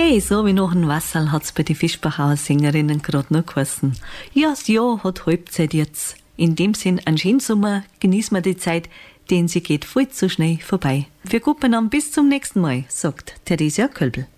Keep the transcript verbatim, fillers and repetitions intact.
Hey, so wie noch ein Wasserl hat's bei den Fischbachauer Sängerinnen gerade noch geheißen. Ja, das Jahr hat Halbzeit jetzt. In dem Sinn, einen schönen Sommer, genießen wir die Zeit, denn sie geht viel zu schnell vorbei. Wir gucken dann bis zum nächsten Mal, sagt Theresia Kölbl.